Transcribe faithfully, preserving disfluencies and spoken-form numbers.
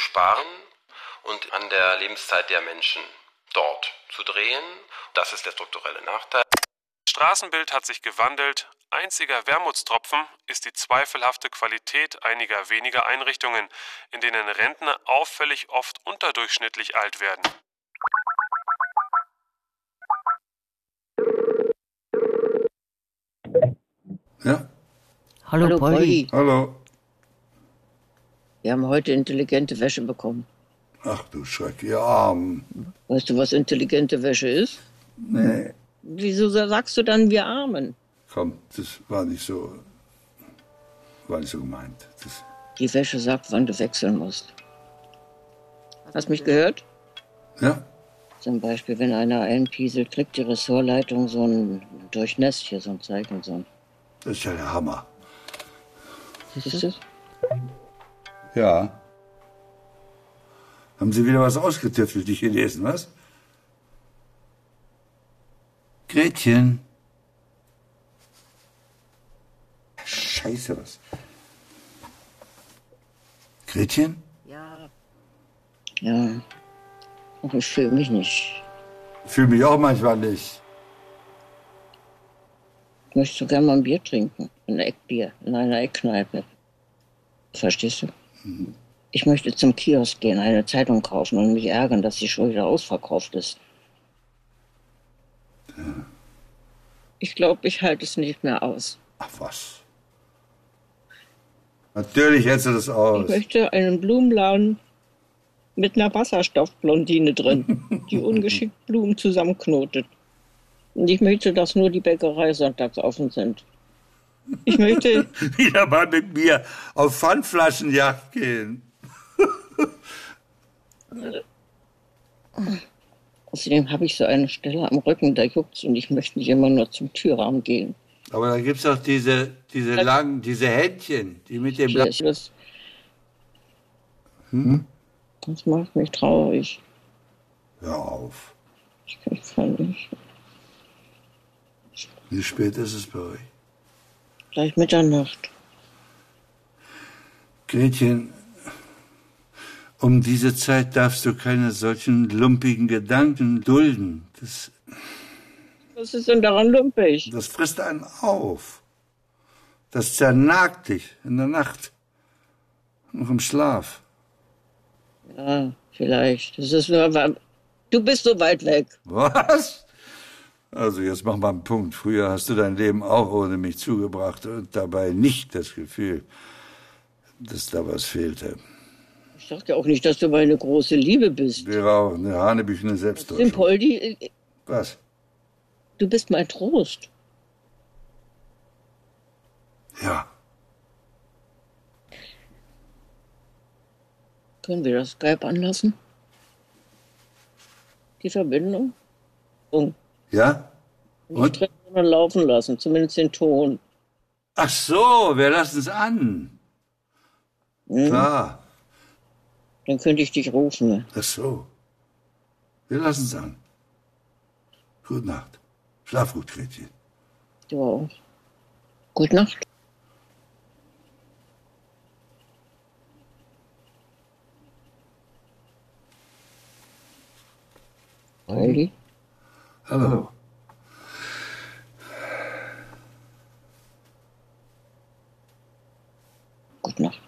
sparen und an der Lebenszeit der Menschen dort zu drehen. Das ist der strukturelle Nachteil. Das Straßenbild hat sich gewandelt. Einziger Wermutstropfen ist die zweifelhafte Qualität einiger weniger Einrichtungen, in denen Rentner auffällig oft unterdurchschnittlich alt werden. Ja? Hallo, Hallo Poldi. Poldi. Hallo. Wir haben heute intelligente Wäsche bekommen. Ach du Schreck, ihr Armen. Weißt du, was intelligente Wäsche ist? Nee. Wieso sagst du dann, wir Armen? Komm, das war nicht so, war nicht so gemeint. Das, Die Wäsche sagt, wann du wechseln musst. Hast mich gehört? ja? Zum Beispiel, wenn einer einpieselt, kriegt die Ressortleitung so ein Durchnässt hier, so ein Zeichen, so ein... Das ist ja der Hammer. Siehst du? Ja. Haben Sie wieder was ausgetüftelt, die Chinesen, was? Gretchen. Scheiße, was? Gretchen? Ja. Ja. Ach, ich fühle mich nicht. Fühl mich auch manchmal nicht. Ich möchte so gerne mal ein Bier trinken. Ein Eckbier in einer Eckkneipe. Verstehst du? Mhm. Ich möchte zum Kiosk gehen, eine Zeitung kaufen und mich ärgern, dass sie schon wieder ausverkauft ist. Ja. Ich glaube, ich halte es nicht mehr aus. Ach was. Natürlich hältst du das aus. Ich möchte einen Blumenladen mit einer Wasserstoffblondine drin, die ungeschickt Blumen zusammenknotet. Und ich möchte, dass nur die Bäckerei sonntags offen sind. Ich möchte wieder mal mit mir auf Pfandflaschenjagd gehen. Außerdem habe ich so eine Stelle am Rücken, da juckt's und ich möchte nicht immer nur zum Türrahmen gehen. Aber da gibt's doch diese, diese langen, diese Händchen, die mit dem Hier Bla ist das, hm? das macht mich traurig. Hör auf. Ich, ich kann nicht. Wie spät ist es bei euch? Gleich Mitternacht. Gretchen, um diese Zeit darfst du keine solchen lumpigen Gedanken dulden. Das, Was ist denn daran lumpig? das frisst einen auf. Das zernagt dich in der Nacht. Noch im Schlaf. Ja, vielleicht. Das ist nur, weil- du bist so weit weg. Was? Also jetzt mach mal einen Punkt. Früher hast du dein Leben auch ohne mich zugebracht und dabei nicht das Gefühl, dass da was fehlte. Ich dachte auch nicht, dass du meine große Liebe bist. Wäre auch eine hanebüchene Selbsttäuschung. Simpoldi, Was? du bist mein Trost. Ja. Können wir das Skype anlassen? Die Verbindung? Und Ja? nicht Und? drin, sondern laufen lassen, zumindest den Ton. Ach so, wir lassen es an. Hm? Klar. Dann könnte ich dich rufen. Ach so. Wir lassen es an. Gute Nacht. Schlaf gut, Gretchen. Du auch. Gute Nacht. Poldi? Hallo. Gute Nacht.